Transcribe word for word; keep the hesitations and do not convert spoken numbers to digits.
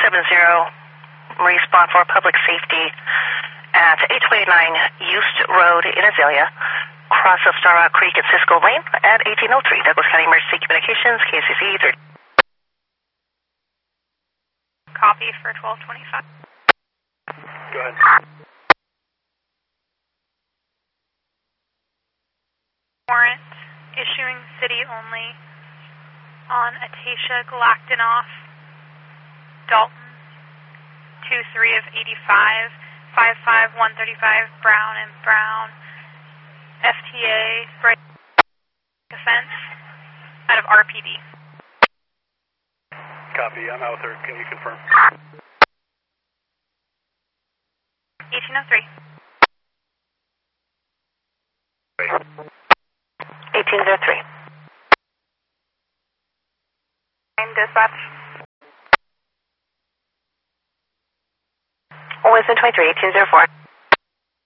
seven zero, respond for public safety at eight twenty-nine Eust Road in Azalea, cross of Star Rock Creek and Cisco Lane at eighteen oh three. Douglas County Emergency Communications, K C C thirty. Copy for twelve twenty-five. Go ahead. Warrant issuing city only on Atasha Galactinoff, Dalton, two three of eighty-five, five five one thirty-five, Brown and Brown, F T A, break offense, out of R P D. Copy, I'm out there. Can you confirm? eighteen oh three. eighteen oh three. Dispatch. Wisdom twenty-three, eighteen oh four.